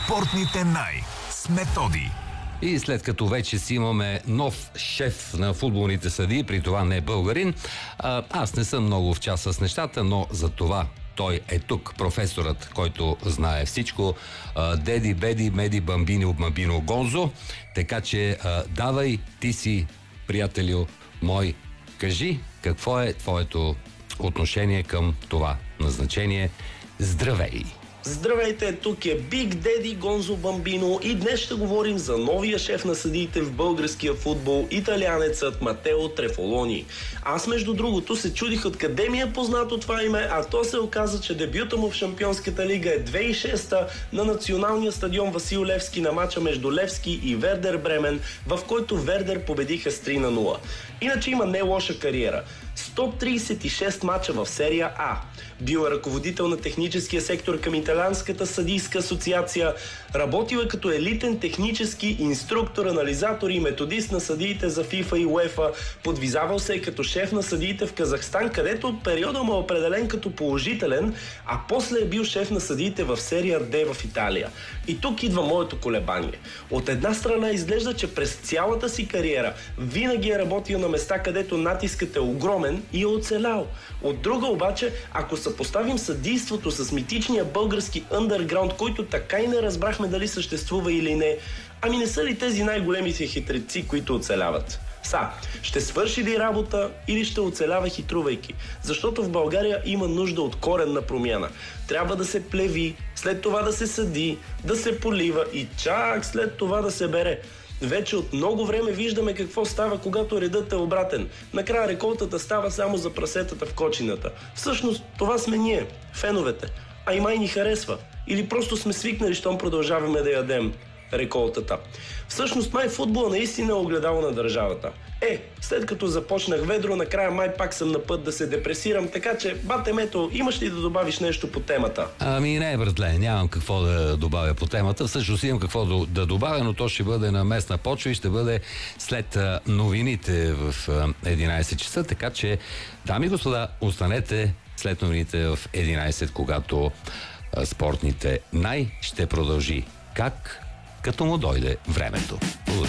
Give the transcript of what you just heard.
Спортните с Методи. И след като вече си имаме нов шеф на футболните съдии, при това не българин, аз не съм много в час с нещата, но за това той е тук, професорът, който знае всичко. Деди, Беди, Меди, Бамбино, Бамбино, Гонзо. Така че давай, ти си, приятелю мой, кажи какво е твоето отношение към това назначение. Здравей! Здравейте, тук е Big Daddy Гонзо Бамбино и днес ще говорим за новия шеф на съдиите в българския футбол, италианецът Матео Трефолони. Аз, между другото, се чудих откъде ми е познато това име, а то се оказа, че дебюта му в Шампионската лига е 2006 на националния стадион Васил Левски на мача между Левски и Вердер Бремен, в който Вердер победиха с 3-0. Иначе има не лоша кариера. 136 мача в серия А. Бил е ръководител на техническия сектор към Италианската съдийска асоциация. Работил е като елитен технически инструктор, анализатор и методист на съдиите за FIFA и UEFA. Подвизавал се като шеф на съдиите в Казахстан, където от периода му е определен като положителен, а после е бил шеф на съдиите в серия D в Италия. И тук идва моето колебание. От една страна изглежда, че през цялата си кариера винаги е работил на места, където натискът е огромен и е оцелял. От друга обаче, ако съпоставим съдийството с митичния български ъндерграунд, който така и не разбрахме дали съществува или не, ами не са ли тези най-големите хитреци, които оцеляват? Ще свърши ли работа или ще оцелява хитрувайки? Защото в България има нужда от коренна промяна. Трябва да се плеви, след това да се съди, да се полива и чак след това да се бере. Вече от много време виждаме какво става, когато редът е обратен. Накрая реколтата става само за прасетата в кочината. Всъщност това сме ние, феновете. А и май ни харесва. Или просто сме свикнали, щом продължаваме да ядем реколтата. Всъщност май футбола наистина е огледало на държавата. След като започнах ведро, накрая май пак съм на път да се депресирам, така че, бате Мето, имаш ли да добавиш нещо по темата? Ами не, братле, нямам какво да добавя по темата. Всъщност имам какво да добавя, но то ще бъде на местна почва и ще бъде след новините в 11 часа, така че, дами и господа, останете след новините в 11, когато спортните ще продължи. Как? Като му дойде времето.